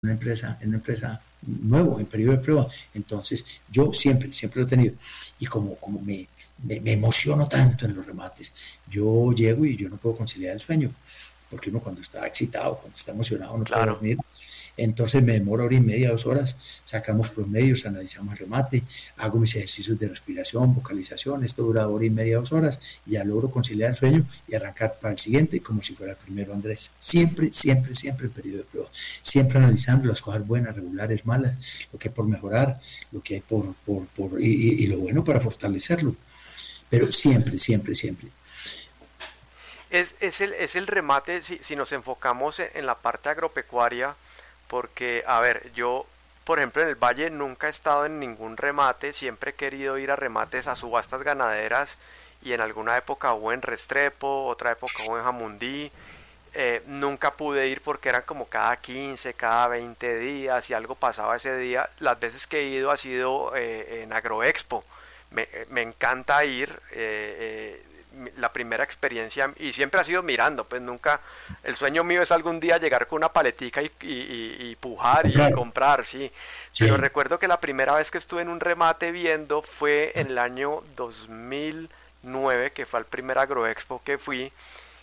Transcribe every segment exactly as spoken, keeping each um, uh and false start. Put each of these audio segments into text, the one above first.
una empresa, en una empresa nuevo, en periodo de prueba. Entonces, yo siempre, siempre lo he tenido. Y como, como me, me, me emociono tanto en los remates, yo llego y yo no puedo conciliar el sueño, porque uno cuando está excitado, cuando está emocionado, no puede Claro. dormir. Entonces me demoro hora y media, dos horas, sacamos promedios, analizamos el remate, hago mis ejercicios de respiración, vocalización, esto dura hora y media, dos horas, y ya logro conciliar el sueño y arrancar para el siguiente como si fuera el primero, Andrés. Siempre, siempre, siempre en periodo de prueba, siempre analizando las cosas buenas, regulares, malas, lo que hay por mejorar, lo que hay por, por, por y, y, y lo bueno para fortalecerlo, pero siempre, siempre, siempre. Es, es, el, es el remate, si, si nos enfocamos en la parte agropecuaria, porque, a ver, yo, por ejemplo, en el Valle nunca he estado en ningún remate, siempre he querido ir a remates, a subastas ganaderas, y en alguna época hubo en Restrepo, otra época hubo en Jamundí. Eh, nunca pude ir porque eran como cada quince, cada veinte días y algo pasaba ese día. Las veces que he ido ha sido eh, en Agroexpo. Me, me encanta ir. Eh, eh, la primera experiencia y siempre ha sido mirando, pues nunca, el sueño mío es algún día llegar con una paletica y, y, y, y pujar y Comprar. comprar, sí, pero Sí. recuerdo que la primera vez que estuve en un remate viendo fue en el año dos mil nueve, que fue al primer Agroexpo que fui,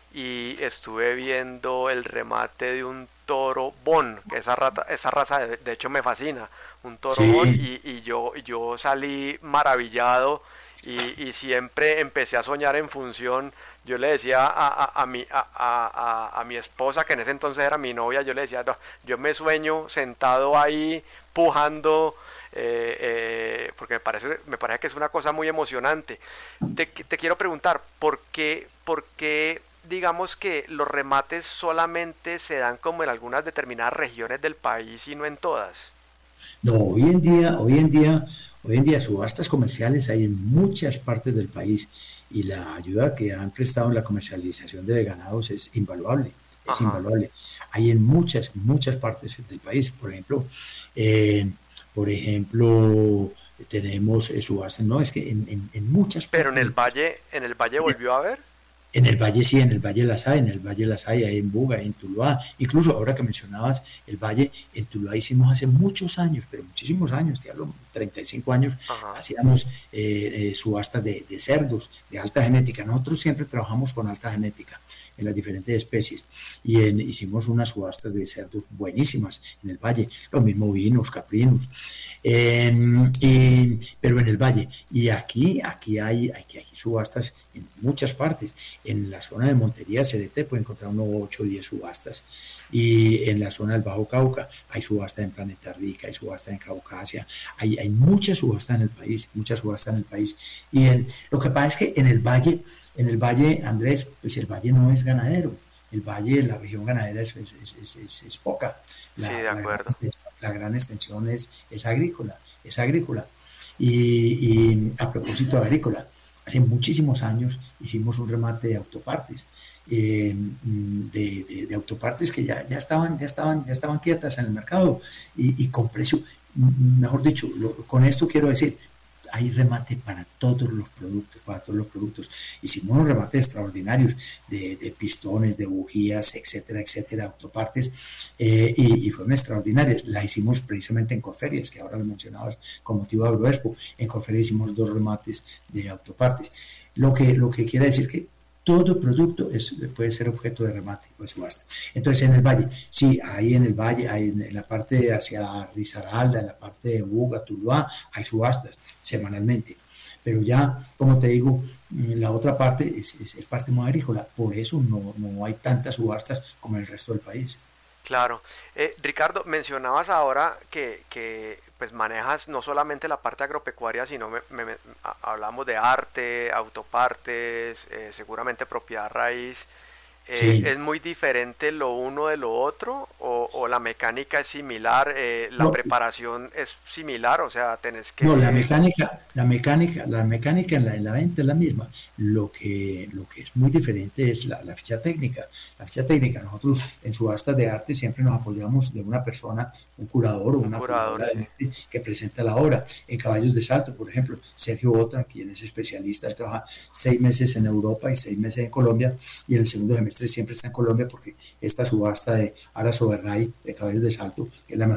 y estuve viendo el remate de un toro bon, que esa, rata, esa raza de, de hecho me fascina, un toro bon, Sí. y, y yo, yo salí maravillado y, y siempre empecé a soñar en función. Yo le decía a, a, a, mi, a, a, a mi esposa, que en ese entonces era mi novia, yo le decía, no, yo me sueño sentado ahí pujando, eh, eh, porque me parece, me parece que es una cosa muy emocionante. Te, te quiero preguntar, ¿por qué, por qué digamos que los remates solamente se dan como en algunas determinadas regiones del país y no en todas? No, hoy en día, hoy en día, hoy en día subastas comerciales hay en muchas partes del país y la ayuda que han prestado en la comercialización de ganados es invaluable, es Ajá. invaluable. Hay en muchas, muchas partes del país, por ejemplo, eh, por ejemplo, tenemos eh, subastas, no, es que en, en, en muchas Pero en partes el del país. valle, en el valle volvió a haber. En el Valle sí, en el Valle las hay, en el Valle las hay, hay en Buga, en Tuluá, incluso ahora que mencionabas el Valle, en Tuluá hicimos hace muchos años, pero muchísimos años, te hablo, treinta y cinco años, Ajá. hacíamos eh, eh, subastas de, de cerdos, de alta genética. Nosotros siempre trabajamos con alta genética en las diferentes especies y en, hicimos unas subastas de cerdos buenísimas en el Valle, lo mismo vinos, caprinos. Eh, y, pero en el Valle. Y aquí, aquí hay, aquí hay subastas en muchas partes. En la zona de Montería, Cerete, puede encontrar unos ocho o diez subastas. Y en la zona del Bajo Cauca hay subastas en Planeta Rica, hay subastas en Caucasia, hay, hay muchas subastas en el país, muchas subastas en el país. Y en, lo que pasa es que en el Valle, en el Valle, Andrés, pues el Valle no es ganadero. El valle, la región ganadera es, es, es, es, es poca. Sí, La, de la, gran acuerdo. extensión, la gran extensión es, es agrícola, es agrícola. Y, y a propósito de agrícola, hace muchísimos años hicimos un remate de autopartes, eh, de, de, de, autopartes que ya, ya, estaban, ya, estaban, ya estaban quietas en el mercado y, y con precio, mejor dicho, lo, con esto quiero decir, hay remate para todos los productos, para todos los productos. Hicimos unos remates extraordinarios de, de pistones, de bujías, etcétera, etcétera, autopartes, eh, y, y fueron extraordinarias. La hicimos precisamente en Corferias, que ahora lo mencionabas con motivo de Agroexpo. En Corferias hicimos dos remates de autopartes. Lo que, lo que quiere decir que todo producto es, puede ser objeto de remate o de subasta. Entonces, en el valle, sí, ahí en el valle, hay en, en la parte hacia Risaralda, en la parte de Buga, Tuluá, hay subastas semanalmente. Pero ya, como te digo, la otra parte es, es, es parte muy agrícola, por eso no, no hay tantas subastas como en el resto del país. Claro. Eh, Ricardo, mencionabas ahora que, que pues manejas no solamente la parte agropecuaria, sino me, me, me, hablamos de arte, autopartes, eh, seguramente propiedad raíz. Eh, Sí. ¿Es muy diferente lo uno de lo otro o, o la mecánica es similar, eh, la No, preparación es similar? O sea, tenés No, la que... mecánica, la mecánica, la mecánica en la, en la venta es la misma. Lo que, lo que es muy diferente es la, la ficha técnica. La ficha técnica, nosotros en subastas de arte siempre nos apoyamos de una persona, un curador o Un una curador, curadora de sí. arte que presenta la obra. En Caballos de Salto, por ejemplo, Sergio Bota, quien es especialista, él trabaja seis meses en Europa y seis meses en Colombia, y en el segundo semestre Silvestre siempre está en Colombia porque esta subasta de Aras Soberray de caballos de salto es la